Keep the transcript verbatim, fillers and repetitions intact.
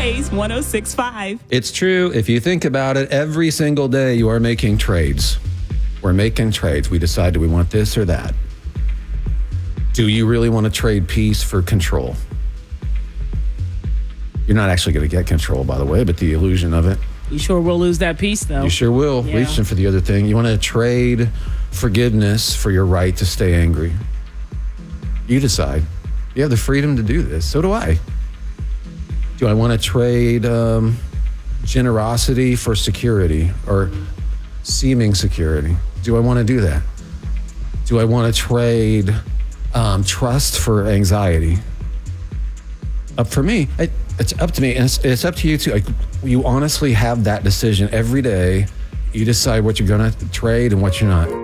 Blaze one oh six point five. It's true. If you think about it, every single day you are making trades. We're making trades. We decide, do we want this or that? Do you really want to trade peace for control? You're not actually going to get control, by the way, but the illusion of it. You sure will lose that piece, though. You sure will. Yeah. Reaching for the other thing. You want to trade forgiveness for your right to stay angry. You decide. You have the freedom to do this. So do I. Do I want to trade um, generosity for security or seeming security? Do I want to do that? Do I want to trade um, trust for anxiety? Up for me. It, it's up to me, and it's, it's up to you too. Like, you honestly have that decision every day. You decide what you're going to trade and what you're not.